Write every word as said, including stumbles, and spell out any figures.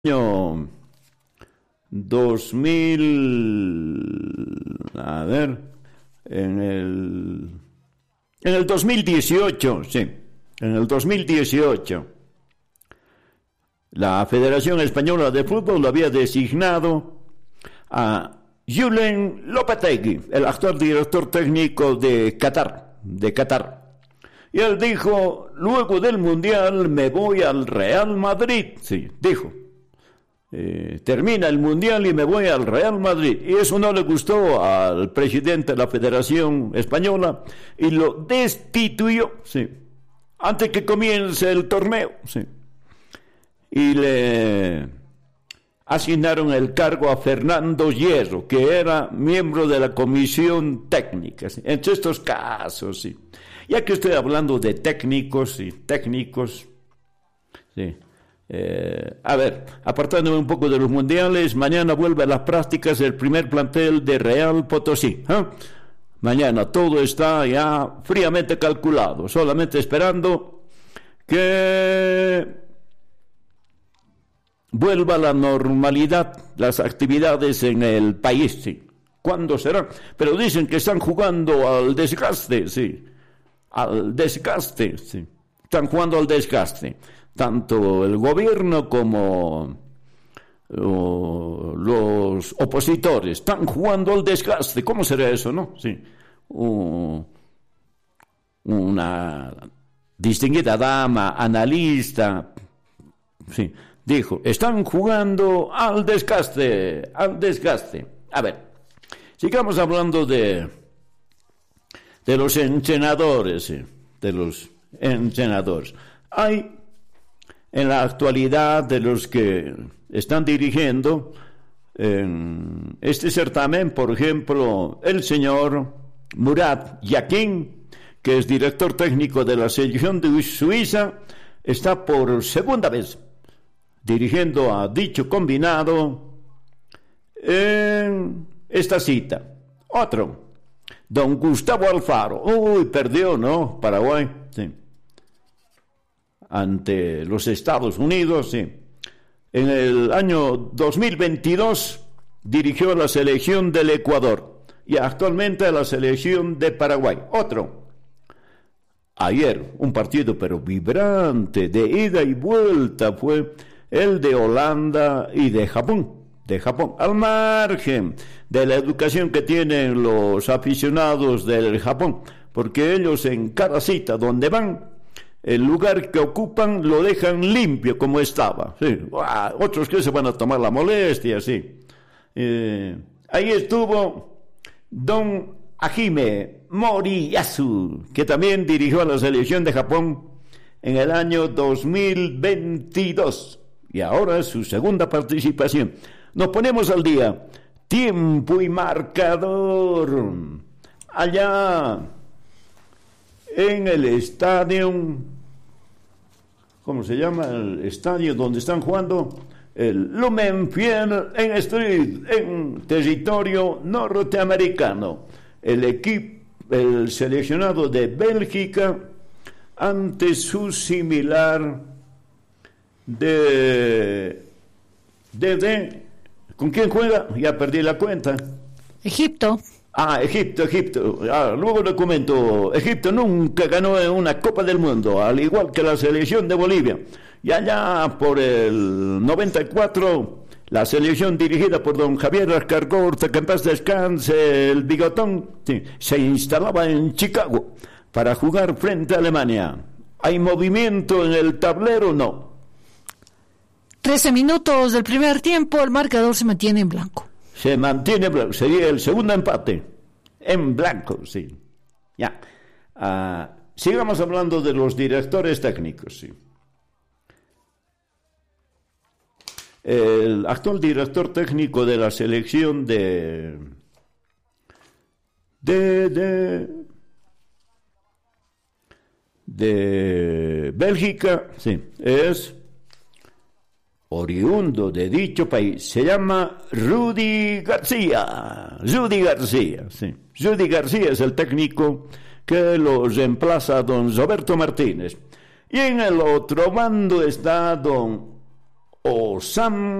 año dos mil, a ver, en el, en el dos mil dieciocho, sí, en el dos mil dieciocho, la Federación Española de Fútbol lo había designado a Julen Lopetegui, el actual director técnico de Qatar, de Qatar. Y él dijo, luego del Mundial me voy al Real Madrid, sí, dijo. Eh, termina el Mundial y me voy al Real Madrid. Y eso no le gustó al presidente de la Federación Española y lo destituyó, sí, antes que comience el torneo, sí. Y le asignaron el cargo a Fernando Hierro, que era miembro de la comisión técnica, ¿sí? Entre estos casos, sí. Ya que estoy hablando de técnicos y técnicos, sí. Eh, a ver, apartándome un poco de los mundiales, mañana vuelve a las prácticas el primer plantel de Real Potosí. ¿eh? Mañana todo está ya fríamente calculado, solamente esperando que vuelva a la normalidad las actividades en el país. Sí. ¿Cuándo será? Pero dicen que están jugando al desgaste, sí, al desgaste, sí, están jugando al desgaste. Tanto el gobierno como uh, los opositores están jugando al desgaste. ¿Cómo será eso, no? Sí. Uh, una distinguida dama, analista, sí, dijo, están jugando al desgaste, al desgaste. A ver, sigamos hablando de, de los entrenadores, sí, de los entrenadores. Hay en la actualidad de los que están dirigiendo en este certamen, por ejemplo, el señor Murat Yakin, que es director técnico de la selección de Suiza, está por segunda vez dirigiendo a dicho combinado en esta cita. Otro, don Gustavo Alfaro. Uy, perdió, ¿no? Paraguay, sí, ante los Estados Unidos, sí. En el año dos mil veintidós dirigió a la selección del Ecuador y actualmente a la selección de Paraguay. Otro, ayer, un partido pero vibrante, de ida y vuelta, fue el de Holanda y de Japón, de Japón, al margen de la educación que tienen los aficionados del Japón, porque ellos en cada cita donde van, el lugar que ocupan lo dejan limpio como estaba, sí. Uah, otros que se van a tomar la molestia, sí. Eh, ahí estuvo don Hajime Moriyasu, que también dirigió a la selección de Japón en el año dos mil veintidós y ahora es su segunda participación. Nos ponemos al día. Tiempo y marcador. Allá en el estadio, ¿cómo se llama? El estadio donde están jugando el Lumenfield en Street, en territorio norteamericano. El equipo, el seleccionado de Bélgica ante su similar de, de, de ¿con quién juega? Ya perdí la cuenta. Egipto. Ah, Egipto, Egipto. Ah, luego le comento, Egipto nunca ganó en una Copa del Mundo, al igual que la selección de Bolivia. Y allá por el noventa y cuatro, la selección dirigida por don Javier Ascargorta, que en paz descanse el bigotón, sí, se instalaba en Chicago para jugar frente a Alemania. ¿Hay movimiento en el tablero? No. Trece minutos del primer tiempo, el marcador se mantiene en blanco. Se mantiene blanco, sería el segundo empate, en blanco, sí. Ya. Uh, sigamos hablando de los directores técnicos, sí. El actual director técnico de la selección de... de... de... de Bélgica, sí, es oriundo de dicho país, se llama Rudy García, Rudy García, sí, Rudy García es el técnico que lo reemplaza a don Roberto Martínez, y en el otro bando está don o Sam